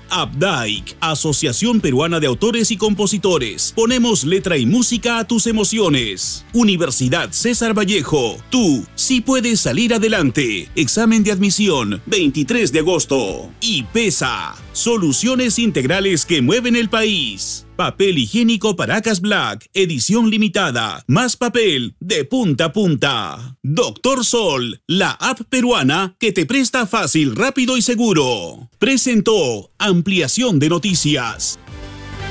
Updike, Asociación Peruana de Autores y Compositores. Ponemos letra y música a tus emociones. Universidad César Vallejo. Tú sí puedes salir adelante. Examen de admisión, 23 de agosto. Y PESA, soluciones integrales que mueven el país. Papel higiénico Paracas Black, edición limitada. Más papel de punta a punta. Doctor Sol, la app peruana que te presta fácil, rápido y seguro. Presentó Ampliación de Noticias.